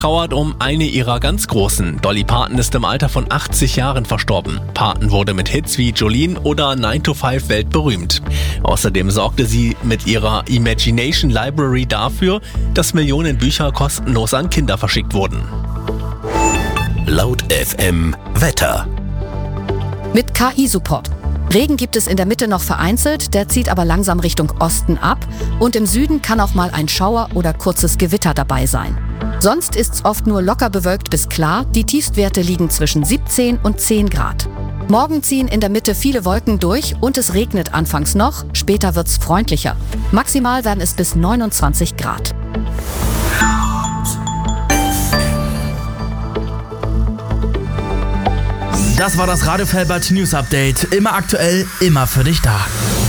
Trauert um eine ihrer ganz Großen. Dolly Parton ist im Alter von 80 Jahren verstorben. Parton wurde mit Hits wie Jolene oder 9 to 5 weltberühmt. Außerdem sorgte sie mit ihrer Imagination Library dafür, dass Millionen Bücher kostenlos an Kinder verschickt wurden. Laut FM Wetter. Mit KI-Support. Regen gibt es in der Mitte noch vereinzelt, der zieht aber langsam Richtung Osten ab und im Süden kann auch mal ein Schauer oder kurzes Gewitter dabei sein. Sonst ist's oft nur locker bewölkt bis klar, die Tiefstwerte liegen zwischen 17 und 10 Grad. Morgen ziehen in der Mitte viele Wolken durch und es regnet anfangs noch, später wird's freundlicher. Maximal werden es bis 29 Grad. Das war das Radio Felbert News Update. Immer aktuell, immer für dich da.